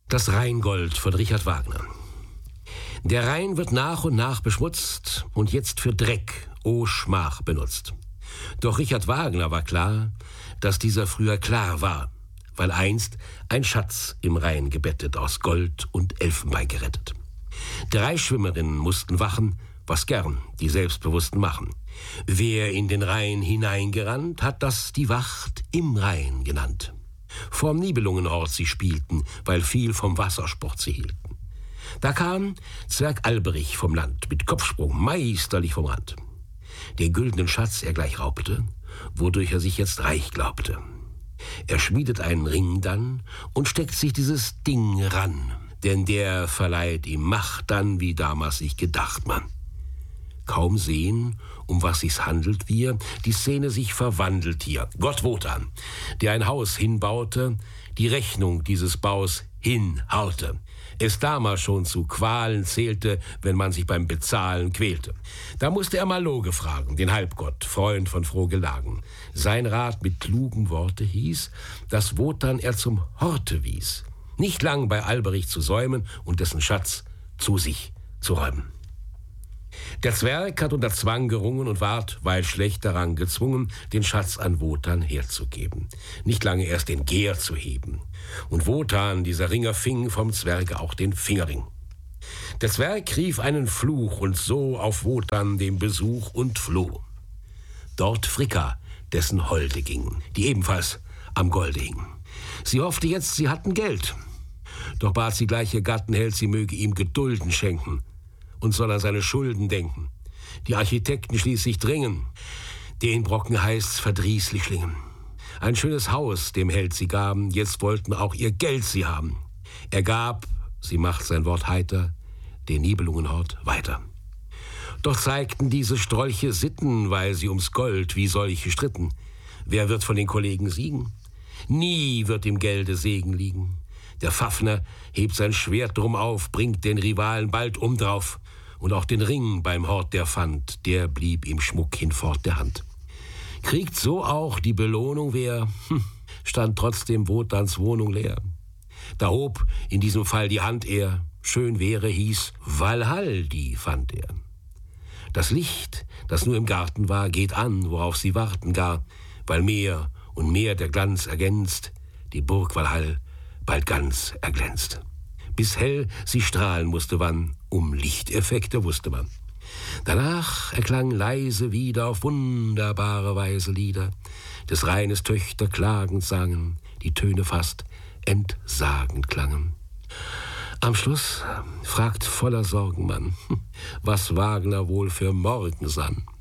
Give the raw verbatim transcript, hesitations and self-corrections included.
Das Rheingold von Richard Wagner. Der Rhein wird nach und nach beschmutzt und jetzt für Dreck, o Schmach, benutzt. Doch Richard Wagner war klar, dass dieser früher klar war, weil einst ein Schatz im Rhein gebettet, aus Gold und Elfenbein gerettet. Drei Schwimmerinnen mussten wachen, was gern die Selbstbewussten machen. Wer in den Rhein hineingerannt, hat das die Wacht im Rhein genannt. Vorm Nibelungenort sie spielten, weil viel vom Wassersport sie hielten. Da kam Zwerg Alberich vom Land, mit Kopfsprung meisterlich vom Rand. Den güldenen Schatz er gleich raubte, wodurch er sich jetzt reich glaubte. Er schmiedet einen Ring dann und steckt sich dieses Ding ran, denn der verleiht ihm Macht dann, wie damals sich gedacht man. Kaum sehen, um was sich's handelt, wir, die Szene sich verwandelt hier. Gott Wotan, der ein Haus hinbaute, die Rechnung dieses Baus hinhaute. Es damals schon zu Qualen zählte, wenn man sich beim Bezahlen quälte. Da musste er Maloge fragen, den Halbgott, Freund von Frohgelagen. Sein Rat mit klugen Worte hieß, dass Wotan er zum Horte wies, nicht lang bei Alberich zu säumen und dessen Schatz zu sich zu räumen. Der Zwerg hat unter Zwang gerungen und ward, weil schlecht daran gezwungen, den Schatz an Wotan herzugeben. Nicht lange erst den Gehr zu heben. Und Wotan, dieser Ringer, fing vom Zwerge auch den Fingerring. Der Zwerg rief einen Fluch und so auf Wotan den Besuch und floh. Dort Fricka, dessen Holde ging, die ebenfalls am Golde hing. Sie hoffte jetzt, sie hatten Geld. Doch bat sie gleich ihr Gattenheld, sie möge ihm Gedulden schenken und soll an seine Schulden denken. Die Architekten schließlich dringen, den Brocken heißt's verdrießlich schlingen. Ein schönes Haus dem Held sie gaben, jetzt wollten auch ihr Geld sie haben. Er gab, sie macht sein Wort heiter, den Nibelungenhort weiter. Doch zeigten diese Strolche Sitten, weil sie ums Gold wie solche stritten. Wer wird von den Kollegen siegen? Nie wird im Gelde Segen liegen. Der Fafner hebt sein Schwert drum auf, bringt den Rivalen bald um drauf. Und auch den Ring beim Hort der fand, der blieb ihm Schmuck hinfort der Hand. Kriegt so auch die Belohnung wer, hm, stand trotzdem Wotans Wohnung leer. Da hob in diesem Fall die Hand er, schön wäre hieß, Walhaldi fand er. Das Licht, das nur im Garten war, geht an, worauf sie warten gar, weil mehr und mehr der Glanz ergänzt, die Burg Walhall bald ganz erglänzt. Bis hell sie strahlen musste wann, um Lichteffekte wusste man. Danach erklang leise wieder auf wunderbare Weise Lieder. Des Rheines Töchter klagend sangen, die Töne fast entsagend klangen. Am Schluss fragt voller Sorgen man, was Wagner wohl für morgen sann.